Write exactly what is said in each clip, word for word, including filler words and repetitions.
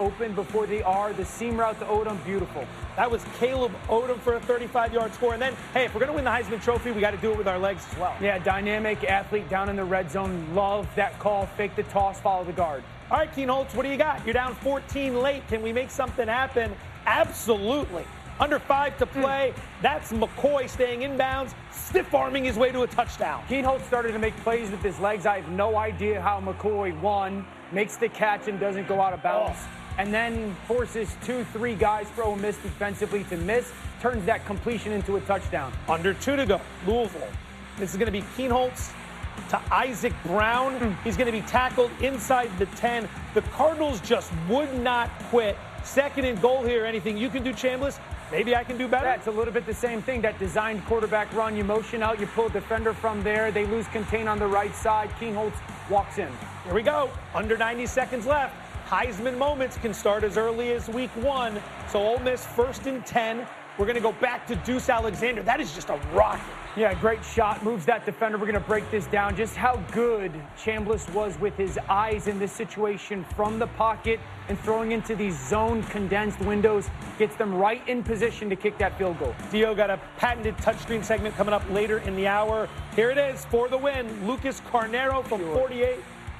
open before they are. The seam route to Odom, beautiful. That was Caleb Odom for a thirty-five-yard score. And then, hey, if we're going to win the Heisman Trophy, we got to do it with our legs as well. Yeah, dynamic athlete down in the red zone. Love that call. Fake the toss, follow the guard. All right, Keen Holtz, what do you got? You're down fourteen late. Can we make something happen? Absolutely. Under five to play. Mm. That's McCoy staying inbounds, stiff-arming his way to a touchdown. Keen Holtz started to make plays with his legs. I have no idea how McCoy won, makes the catch and doesn't go out of bounds. Oh. And then forces two, three guys for Ole Miss defensively to miss, turns that completion into a touchdown. Under two to go, Louisville. This is going to be Keen Holtz to Isaac Brown. Mm. He's going to be tackled inside the ten. The Cardinals just would not quit. Second and goal here. Anything you can do, Chambliss? Maybe I can do better? Yeah, it's a little bit the same thing. That designed quarterback run. You motion out, you pull a defender from there. They lose contain on the right side. Keen Holtz walks in. Here we go. Under ninety seconds left. Heisman moments can start as early as week one. So Ole Miss first and ten. We're going to go back to Deuce Alexander. That is just a rocket. Yeah, great shot. Moves that defender. We're going to break this down. Just how good Chambliss was with his eyes in this situation from the pocket and throwing into these zone condensed windows. Gets them right in position to kick that field goal. Dio got a patented touchscreen segment coming up later in the hour. Here it is for the win. Lucas Carnero from sure. forty-eight.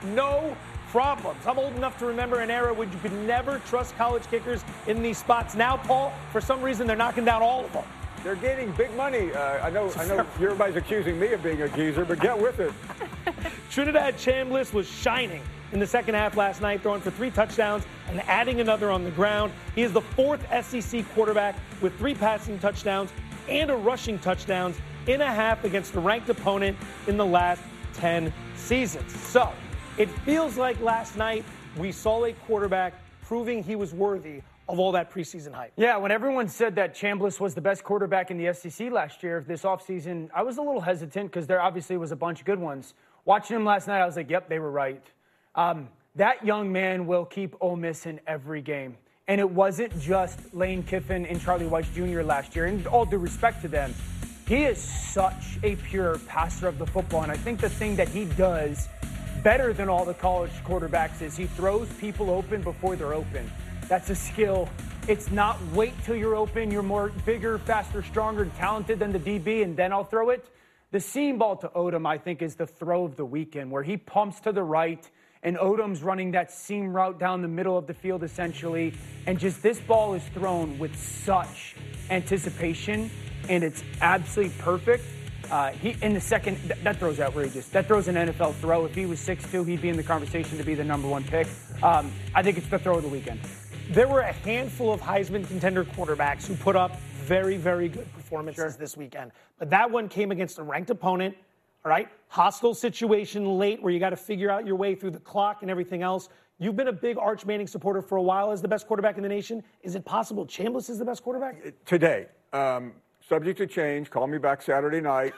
No problems. I'm old enough to remember an era when you could never trust college kickers in these spots. Now, Paul, for some reason, they're knocking down all of them. They're getting big money. Uh, I know I know everybody's accusing me of being a geezer, but get with it. Trinidad Chambliss was shining in the second half last night, throwing for three touchdowns and adding another on the ground. He is the fourth S E C quarterback with three passing touchdowns and a rushing touchdowns in a half against a ranked opponent in the last ten seasons. So it feels like last night we saw a quarterback proving he was worthy of all that preseason hype. Yeah, when everyone said that Chambliss was the best quarterback in the S E C last year, this offseason, I was a little hesitant because there obviously was a bunch of good ones. Watching him last night, I was like, yep, they were right. Um, that young man will keep Ole Miss in every game. And it wasn't just Lane Kiffin and Charlie Weis Junior last year. And all due respect to them, he is such a pure passer of the football. And I think the thing that he does better than all the college quarterbacks is he throws people open before they're open. That's a skill. It's not wait till you're open. You're more bigger, faster, stronger, talented than the D B, and then I'll throw it. The seam ball to Odom, I think, is the throw of the weekend, where he pumps to the right, and Odom's running that seam route down the middle of the field, essentially. And just this ball is thrown with such anticipation, and it's absolutely perfect. Uh, he in the second, th- that throw's outrageous. That throw's an N F L throw. If he was six two, he'd be in the conversation to be the number one pick. Um, I think it's the throw of the weekend. There were a handful of Heisman contender quarterbacks who put up very, very good performances sure. this weekend. But that one came against a ranked opponent, all right? Hostile situation late where you got to figure out your way through the clock and everything else. You've been a big Arch Manning supporter for a while as the best quarterback in the nation. Is it possible Chambliss is the best quarterback? Today. Um, subject to change. Call me back Saturday night.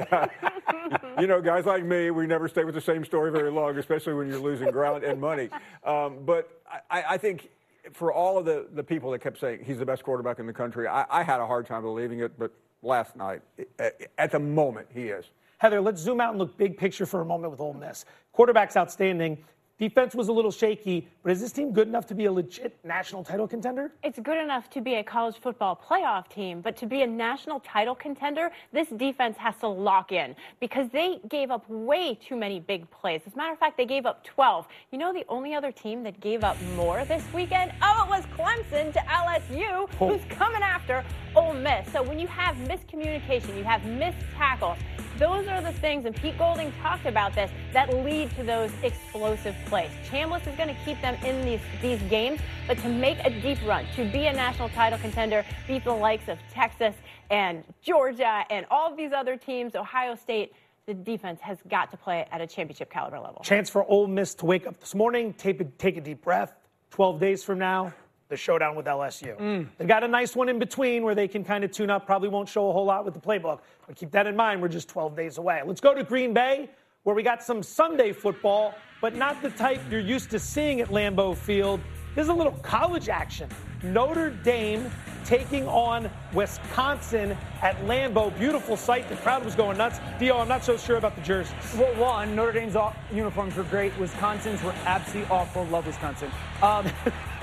You know, guys like me, we never stay with the same story very long, especially when you're losing ground and money. Um, but I, I think for all of the, the people that kept saying he's the best quarterback in the country, I, I had a hard time believing it, but last night, at the moment, he is. Heather, let's zoom out and look big picture for a moment with Ole Miss. Quarterback's outstanding. Defense was a little shaky, but is this team good enough to be a legit national title contender? It's good enough to be a college football playoff team, but to be a national title contender, this defense has to lock in because they gave up way too many big plays. As a matter of fact, they gave up twelve. You know the only other team that gave up more this weekend? Oh, it was Clemson to L S U, oh. who's coming after Ole Miss. So when you have miscommunication, you have missed tackles, those are the things, and Pete Golding talked about this, that lead to those explosive plays. Chambliss is going to keep them in these, these games, but to make a deep run, to be a national title contender, beat the likes of Texas and Georgia and all of these other teams, Ohio State, the defense has got to play at a championship caliber level. Chance for Ole Miss to wake up this morning, take a, take a deep breath. twelve days from now, the showdown with L S U. Mm. They've got a nice one in between where they can kind of tune up. Probably won't show a whole lot with the playbook, but keep that in mind. We're just twelve days away. Let's go to Green Bay, where we got some Sunday football, but not the type you're used to seeing at Lambeau Field. There's a little college action. Notre Dame taking on Wisconsin at Lambeau. Beautiful sight. The crowd was going nuts. Dio, I'm not so sure about the jerseys. Well, one, Notre Dame's uniforms were great. Wisconsin's were absolutely awful. Love Wisconsin. Um,